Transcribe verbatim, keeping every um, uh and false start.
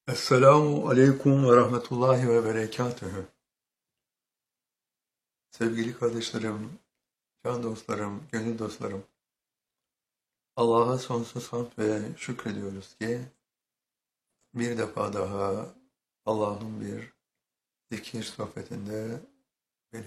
Esselamu Aleyküm ve Rahmetullahi ve Berekatühü. Sevgili kardeşlerim, can dostlarım, gönül dostlarım, Allah'a sonsuz hamd ve şükrediyoruz ki bir defa daha Allah'ın bir zikir sohbetinde